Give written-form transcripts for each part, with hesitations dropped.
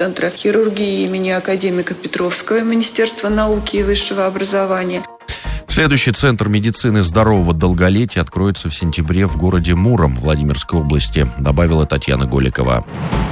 Центра хирургии имени академика Петровского Министерства науки и высшего образования. Следующий центр медицины здорового долголетия откроется в сентябре в городе Муром Владимирской области, добавила Татьяна Голикова.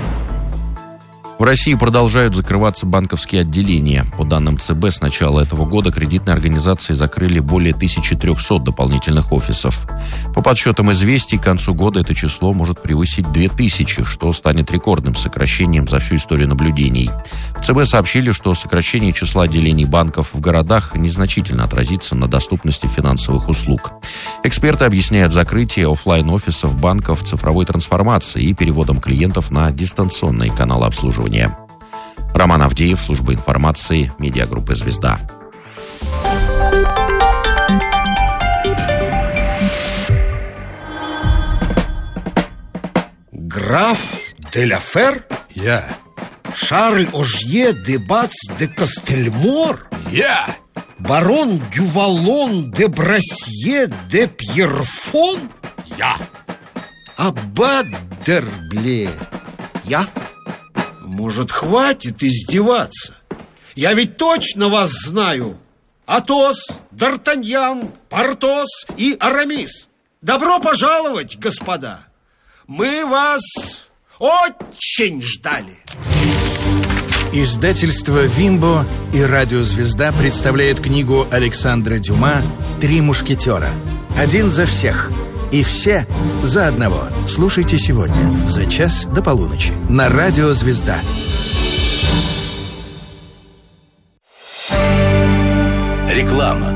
В России продолжают закрываться банковские отделения. По данным ЦБ, с начала этого года кредитные организации закрыли более 1300 дополнительных офисов. По подсчетам «Известий», к концу года это число может превысить 2000, что станет рекордным сокращением за всю историю наблюдений. В ЦБ сообщили, что сокращение числа отделений банков в городах незначительно отразится на доступности финансовых услуг. Эксперты объясняют закрытие офлайн-офисов банков цифровой трансформацией и переводом клиентов на дистанционные каналы обслуживания. Роман Авдеев, служба информации, медиагруппы «Звезда». Граф де ла Фер? Я. Шарль Ожье де Бац де Костельмор? Я. Барон Дювалон де Брассье де Пьерфон? Я. Аббат Дербле? Я? Может, хватит издеваться? Я ведь точно вас знаю. Атос, Д'Артаньян, Портос и Арамис. Добро пожаловать, господа. Мы вас очень ждали. Издательство «Вимбо» и «Радио Звезда» представляют книгу Александра Дюма «Три мушкетера». Один за всех и все за одного. Слушайте сегодня за час до полуночи на «Радио Звезда». Реклама.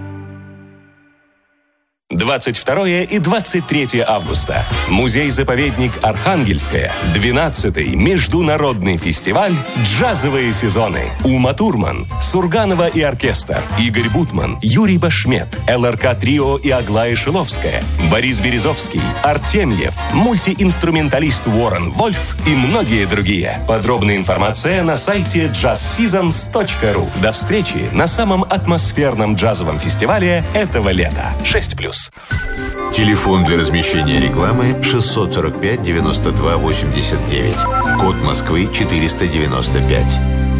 22 и 23 августа. Музей-заповедник Архангельская. 12-й международный фестиваль «Джазовые сезоны». Ума Турман, Сурганова и оркестр, Игорь Бутман, Юрий Башмет, ЛРК Трио и Аглая Шиловская, Борис Березовский, Артемьев, мультиинструменталист Уоррен Вольф и многие другие. Подробная информация на сайте jazzseasons.ru. До встречи на самом атмосферном джазовом фестивале этого лета. 6+. Телефон для размещения рекламы 645-92-89. Код Москвы 495.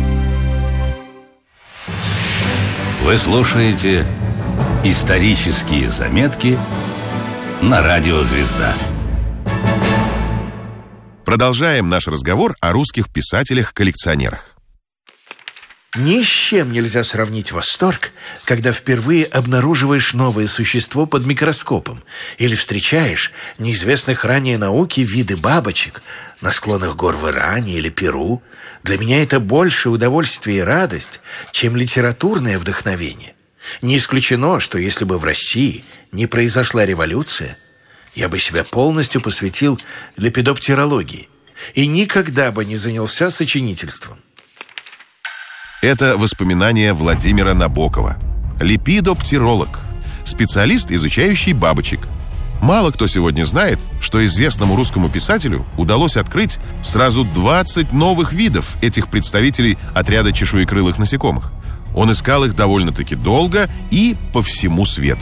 Вы слушаете «Исторические заметки» на радио «Звезда». Продолжаем наш разговор о русских писателях-коллекционерах. Ни с чем нельзя сравнить восторг, когда впервые обнаруживаешь новое существо под микроскопом или встречаешь неизвестных ранее науке виды бабочек на склонах гор в Иране или Перу. Для меня это больше удовольствие и радость, чем литературное вдохновение. Не исключено, что если бы в России не произошла революция, я бы себя полностью посвятил лепидоптерологии и никогда бы не занялся сочинительством. Это воспоминания Владимира Набокова. Лепидоптеролог. Специалист, изучающий бабочек. Мало кто сегодня знает, что известному русскому писателю удалось открыть сразу 20 новых видов этих представителей отряда чешуекрылых насекомых. Он искал их довольно-таки долго и по всему свету.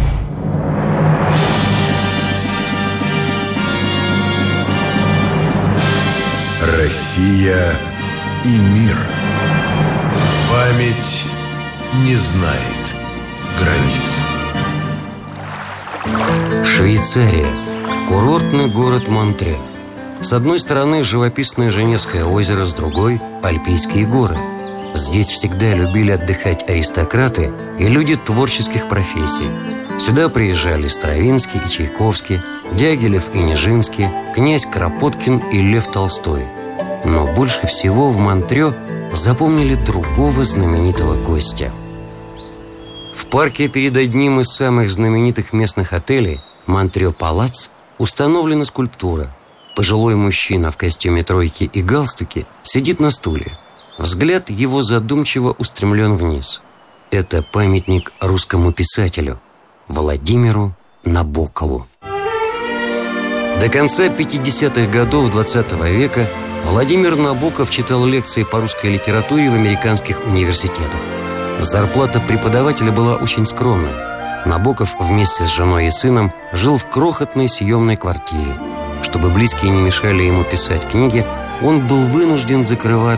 Россия и мир. Память не знает границ. Швейцария. Курортный город Монтре. С одной стороны живописное Женевское озеро, с другой – Альпийские горы. Здесь всегда любили отдыхать аристократы и люди творческих профессий. Сюда приезжали Стравинский и Чайковский, Дягилев и Нижинский, князь Кропоткин и Лев Толстой. Но больше всего в Монтре запомнили другого знаменитого гостя. В парке перед одним из самых знаменитых местных отелей, Монтре Палац, установлена скульптура. Пожилой мужчина в костюме тройки и галстуке сидит на стуле. Взгляд его задумчиво устремлен вниз. Это памятник русскому писателю Владимиру Набокову. До конца 50-х годов 20 века Владимир Набоков читал лекции по русской литературе в американских университетах. Зарплата преподавателя была очень скромной. Набоков вместе с женой и сыном жил в крохотной съемной квартире. Чтобы близкие не мешали ему писать книги, он был вынужден закрываться